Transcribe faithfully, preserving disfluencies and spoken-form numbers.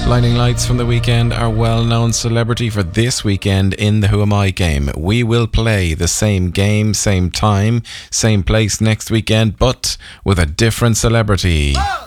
Blinding Lights from the weekend, our well-known celebrity for this weekend in the Who Am I game. We will play the same game, same time, same place next weekend, but with a different celebrity. Oh!